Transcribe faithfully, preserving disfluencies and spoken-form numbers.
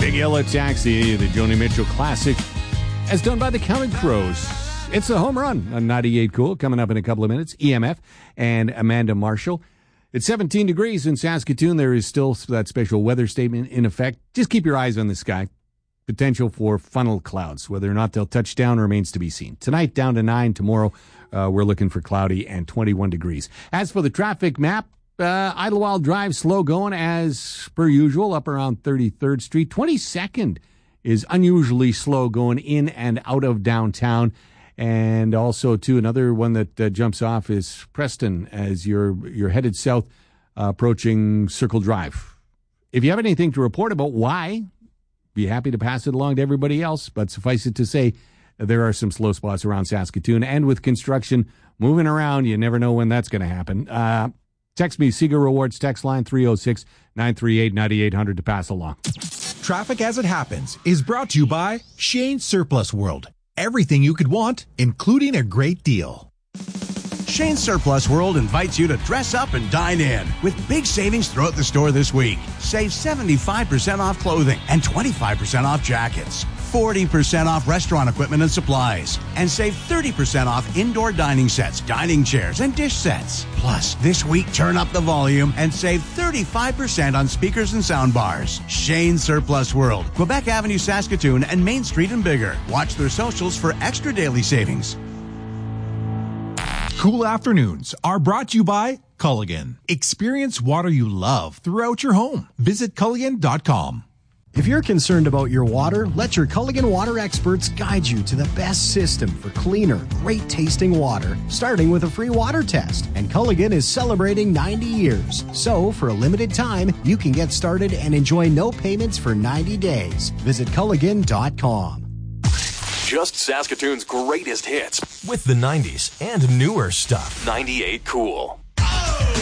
Big Yellow Taxi, the Joni Mitchell classic, as done by the Counting Crows. It's a home run on ninety-eight Cool, coming up in a couple of minutes. E M F and Amanda Marshall. It's seventeen degrees in Saskatoon. There is still that special weather statement in effect. Just keep your eyes on the sky. Potential for funnel clouds. Whether or not they'll touch down remains to be seen. Tonight, down to nine. Tomorrow, uh, we're looking for cloudy and twenty-one degrees. As for the traffic map, uh, Idlewild Drive slow going as per usual, up around thirty-third Street. twenty-second is unusually slow going in and out of downtown. And also, too, another one that uh, jumps off is Preston as you're, you're headed south, uh, approaching Circle Drive. If you have anything to report about why, be happy to pass it along to everybody else. But suffice it to say, there are some slow spots around Saskatoon. And with construction moving around, you never know when that's going to happen. Uh, text me, Seeger Rewards text line three oh six, nine three eight, nine eight hundred to pass along. Traffic as it happens is brought to you by Shane Surplus World. Everything you could want, including a great deal. Shane Surplus World invites you to dress up and dine in with big savings throughout the store this week. Save seventy-five percent off clothing and twenty-five percent off jackets, forty percent off restaurant equipment and supplies, and save thirty percent off indoor dining sets, dining chairs, and dish sets. Plus, this week, turn up the volume and save thirty-five percent on speakers and sound bars. Shane Surplus World, Quebec Avenue, Saskatoon, and Main Street and Bigger. Watch their socials for extra daily savings. Cool afternoons are brought to you by Culligan. Experience water you love throughout your home. Visit Culligan dot com. If you're concerned about your water, let your Culligan water experts guide you to the best system for cleaner, great-tasting water, starting with a free water test. And Culligan is celebrating ninety years. So, for a limited time, you can get started and enjoy no payments for ninety days. Visit Culligan dot com. Just Saskatoon's greatest hits with the nineties and newer stuff. ninety-eight Cool.